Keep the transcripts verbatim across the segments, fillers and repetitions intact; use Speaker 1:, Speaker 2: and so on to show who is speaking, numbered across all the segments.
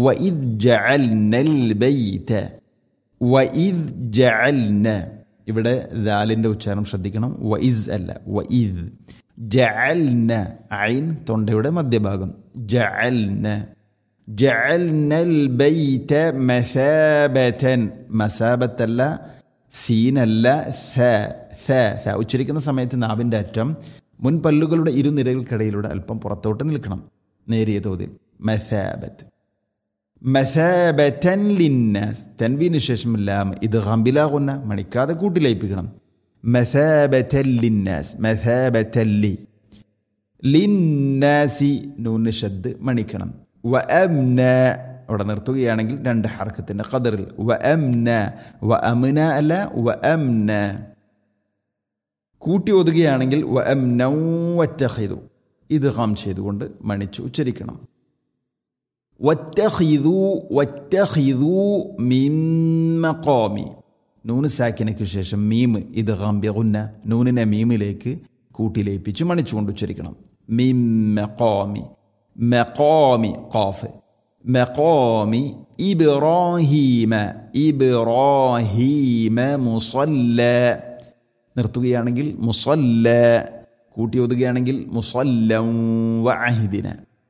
Speaker 1: വഇദ് ജഅൽനൽ ബൈത വഇദ് ജഅൽന. ഇവിടെ ദാലിൻ്റെ ഉച്ചാരണം ശ്രദ്ധിക്കണം. വഇസ് അല്ല, വഇദ്. ജഅൽന, ഐൻ തൊണ്ടയുടെ മധ്യഭാഗം. ജഅൽന ജഅൽനൽ ബൈത മസാബതൻ. മസാബത്തല്ല, സീനല്ല, സ സ സ ഉച്ചരിക്കുന്ന സമയത്ത് നാവിൻ്റെ അറ്റം മുൻപല്ലുകളുടെ ഇരുനിരകൾക്കിടയിലൂടെ അല്പം പുറത്തോട്ട് നിൽക്കണം, നേരിയ തോതിൽ. മസാബത്ത്. മസാബതൻ ലിന്നാസ്. തൻവീന് ശേഷം ലാം ഇദ്ഗാം ബിലാ ഗുന്ന, മണിക്കാതെ കൂട്ടിലയിപ്പിക്കണം. മസാബതൻ ലിന്നാസ്. മസാബതൻ ലി. ലിന്നാസി നൂന് ഷദ് മണിക്കണം. വഅംന, അവിടെ നിർത്തുകയാണെങ്കിൽ രണ്ട് ഹർക്കത്തിൻ്റെ ഖദറിൽ. വഅംന. വഅംന അല്ല, വഅംന. കൂട്ടി ഓതുകയാണെങ്കിൽ വഅംനൗ വത്തഖിദു, ഇദ്ഗാം ചെയ്തുകൊണ്ട് മണിച്ച് ഉച്ചരിക്കണം. വത്തഖിദു വത്തഖിദു മിൻ മഖാമി. നൂന് സാക്കിനയ്ക്ക് ശേഷം മീം ഇദ്ഗാം ബിഗുന്ന, നൂനിനെ മീമിലേക്ക് കൂട്ടിലേപ്പിച്ച് മണിച്ചുകൊണ്ട് ഉച്ചരിക്കണം. മിൻ മഖാമി. മഖാമി ഖാഫ്. മഖാമി ഇബ്രാഹീമ. ഇബ്രാഹീമ മുസല്ല. നിർത്തുകയാണെങ്കിൽ മുസല്ല. കൂട്ടി ഓതുകയാണെങ്കിൽ മുസല്ലം. വഅഹിദിന.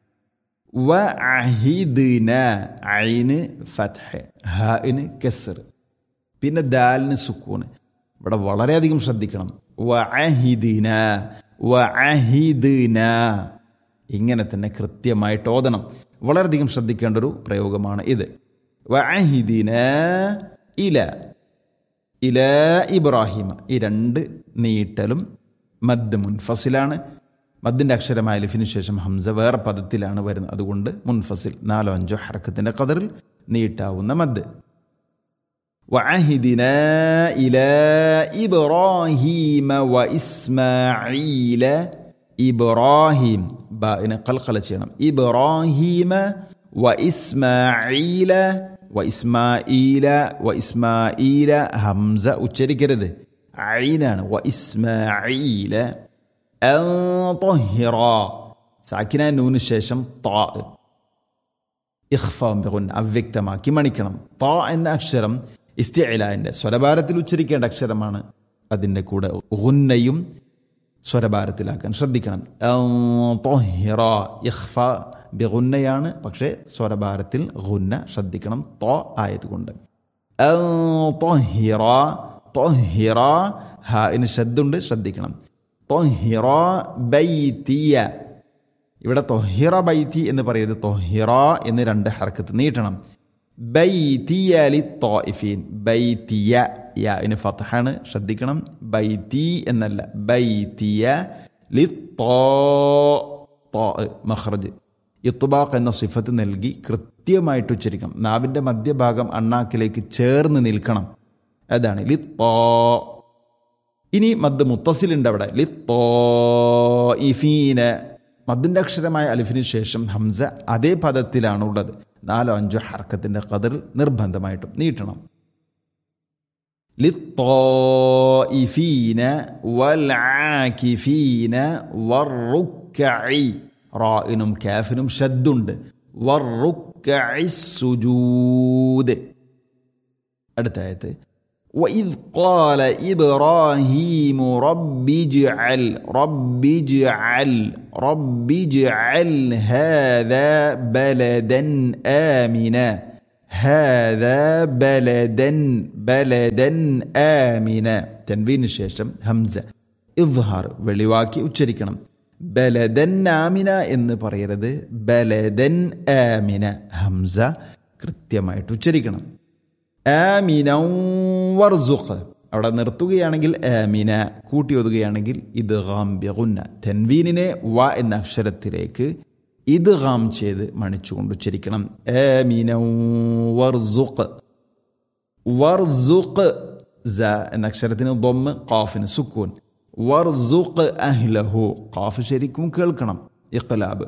Speaker 1: വഅഹിദിന. ഐന് ഫത്ഹ്, ഹാഇന് കസ്ർ, പിന്നെ ദാലിന് സുക്കൂന്. ഇവിടെ വളരെയധികം ശ്രദ്ധിക്കണം. വഅഹിദിന വഅഹിദിന. ഇങ്ങനെ തന്നെ കൃത്യമായിട്ട് ഓതണം. വളരെയധികം ശ്രദ്ധിക്കേണ്ട ഒരു പ്രയോഗമാണ് ഇത്. വഅഹിദിന ഇല. ഇല ഇബ്രാഹിമ. ഈ രണ്ട് നീട്ടലും മദ് മുൻഫസിലാണ്. മദ്ദിൻ്റെ അക്ഷരമായ അലിഫിന് ശേഷം ഹംസ വേറെ പദത്തിലാണ് വരുന്നത്. അതുകൊണ്ട് മുൻഫസിൽ, നാലോ അഞ്ചോ ഹർക്കത്തിൻ്റെ ഖദറിൽ നീട്ടാവുന്ന മദ്. വഅഹിദിന ഇലാ ഇബ്രാഹീമ വഇസ്മാഈല. ഇബ്രാഹിം ബാഇനെ ഖൽഖല ചെയ്യണം. ഇബ്രാഹീമ വഇസ്മാഈല. വഇസ്മാഈല. വഇസ്മാഈല ഹംസ ഉച്ചരിക്കരുത്, ഐനാണ്. വഇസ്മാഈല. അൻ ത്വഹിറ. സാക്കിന നൂന് ശേഷം താ, ഇഖ്ഫാ ബിഗുന്ന, അവ്യക്തമാക്കി മണിക്കണം. താ എന്ന അക്ഷരം ഇസ്തിഇലാന്റെ സ്വരഭാരത്തിൽ ഉച്ചരിക്കേണ്ട അക്ഷരമാണ്. അതിൻ്റെ കൂടെ ഗുന്നയും സ്വരഭാരത്തിലാക്കാൻ ശ്രദ്ധിക്കണം. ത്വഹിറ ഇഖ്ഫാ ബിഗുന്നയാണ്, പക്ഷേ സ്വരഭാരത്തിൽ ഗുന്ന ശ്രദ്ധിക്കണം, ത ആയതുകൊണ്ട്. ത്വഹിറ. ത്വഹിറ ഹാഇന് ശദ്ദുണ്ട്, ശ്രദ്ധിക്കണം. ത്വഹിറ ബൈതിയ. ഇവിടെ ത്വഹിറ ബൈതി എന്ന് പറയുന്നത് ത്വഹിറ എന്ന് രണ്ട് ഹർക്കത്ത് നീട്ടണം. ബൈതിയ ലിത്വാഇഫീൻ. ബൈതിയ യാഇന് ഫത്ഹാണ്, ശ്രദ്ധിക്കണം. ബൈതി എന്നല്ല, ബൈതിയ ലിത്വാ. മഖ്റജ് ഇത്ബാഖ് എന്ന സിഫത്ത് നൽകി കൃത്യമായിട്ട് ഉച്ചരിക്കണം. നാവിൻ്റെ മധ്യഭാഗം അണ്ണാക്കിലേക്ക് ചേർന്ന് നിൽക്കണം. അതാണ് ലിത്വാ. ഇനി മദ് മുത്തസിലുണ്ട് അവിടെ. ലിത്വാഇഫീന. മദ്ദിൻ്റെ അക്ഷരമായ അലിഫിന് ശേഷം ഹംസ അതേ പദത്തിലാണ് ഉള്ളത്. നാലോ അഞ്ചോ ഹർക്കത്തിൻ്റെ ഖദർ നിർബന്ധമായിട്ടും നീട്ടണം. ലിത്വാഇഫീന വൽആകിഫീന വറുക്കഇ. റാഇനും കാഫിനും ഷദ്ദുണ്ട്. വറുക്കഇ സുജൂദ്. അടുത്ത ആയത്ത്. وإذ قال إبراهيم رب اجعل رب اجعل رب اجعل هذا بلدا آمنا هذا بلدا بلدا آمنا. تنوين الشاشة همزة إظهار വെളിവാക്കി ഉച്ചരിക്കണം. ബലദൻ ആമിന എന്ന് പറയരുത്, ബലദൻ ആമിന. ഹംസ കൃത്യമായിട്ട് ഉച്ചരിക്കണം. ആമിനൗ വർസുഖ്. അവിടെ നിർത്തുകയാണെങ്കിൽ ആമിന, കൂട്ടി ഒതുകയാണെങ്കിൽ ഇദ്ഗാം ബിഗുന്ന. തൻവീനിനെ വ എന്ന അക്ഷരത്തിലേക്ക് ഇദ്ഗാം ചെയ്ത് മണിച്ചുകൊണ്ട് ഉച്ചരിക്കണം. ആമിനൗ വർസുഖ്. വർസുഖ് സ എന്ന അക്ഷരത്തിന് ദമ്മ്, ഖാഫിന് സുക്കൂൻ. വർസുഖ് അഹ്ലഹു. ഖാഫ് ശരിക്കും കേൾക്കണം, ഇഖ്ലാബ്.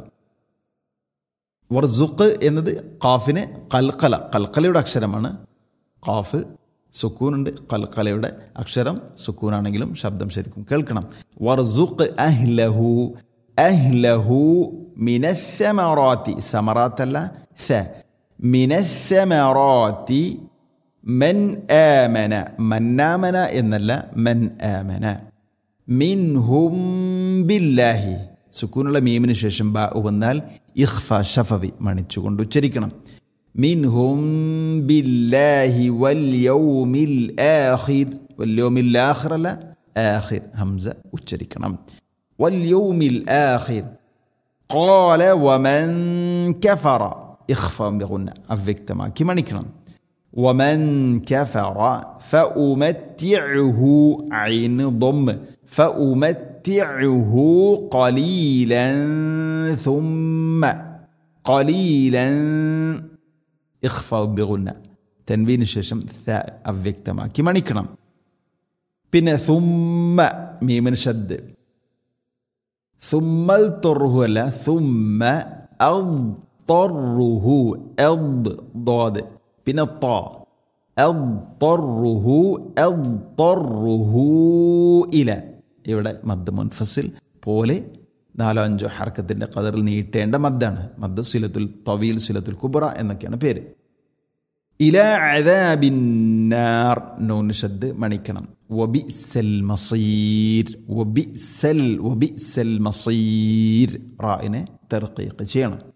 Speaker 1: വർസുഖ് എന്നത് ഖാഫിന് ഖൽഖല, ഖൽഖലയുടെ അക്ഷരമാണ്. ഖാഫ് സുക്കൂനുണ്ട്, ഖൽഖലയുടെ അക്ഷരം സുക്കൂനാണെങ്കിലും ശബ്ദം ശരിക്കും കേൾക്കണം. വർസുഖ് അഹ്ലഹു. അഹ്ലഹു മിനസ്സമറാത്തി. സമറാത്തല്ല, സ. മിനസ്സമറാത്തി മൻ ആമന, മന്നാമന എന്നല്ല, മൻ ആമന. മിൻഹും ബില്ലാഹി, സുക്കൂനുള്ള മീമിന് ശേഷം ബ വന്നാൽ ഇഖ്ഫ ഷഫവി മണിച്ചുകൊണ്ട് ഉച്ചരിക്കണം. മിൻഹും ബില്ലാഹി വൽ യൗമിൽ ആഖിർ, വൽ യൗമിൽ ആഖിർ അല്ല, ആഖിർ ഹംസ ഉച്ചരിക്കണം. വൽ യൗമിൽ ആഖിർ. ഖാല വമൻ കഫറ, ഇഖ്ഫ ബിഗുന്ന അവ്യക്തമാക്കി മണിക്കണം. വമൻ കഫറ ഫഉമത്തിഉഹു, ഐൻ ضم, ഫഉമത്തിഉഹു ഖലീലൻ ثم ഖലീലൻ, ഇഖ്ഫ ബിഗുന്ന, തൻവീന് ശേഷം ത അവ്യക്തമാക്കി മണിക്കണം. പിന്നെ ثم മീമിന് ഷദ്, ثم الطره അല്ല, ثم الطره, اض ضاد, പിന്നെ ത, الطره الطره ഇല. ഇവിടെ മദ് മുൻഫസിൽ പോലെ നാലോ അഞ്ചോ ഹർക്കത്തിന്റെ ഖദറിൽ നീട്ടേണ്ട മദ്ദാണ്. മദ് സിലത്തുൽ തവീൽ, സിലത്തുൽ കുബ്ര എന്നൊക്കെയാണ് പേര്. ഇല അദാബിന്നാർ, നൂൻ ഷദ് മണിക്കണം. വബിസൽ മസീർ, വബിസൽ വബിസൽ മസീർ, റാഇനെ തർഖീഖ് ചെയ്യണം.